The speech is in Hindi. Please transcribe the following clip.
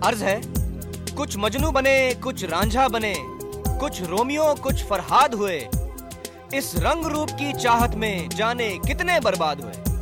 अर्ज है, कुछ मजनू बने, कुछ रांझा बने, कुछ रोमियो कुछ फरहाद हुए, इस रंग रूप की चाहत में जाने कितने बर्बाद हुए।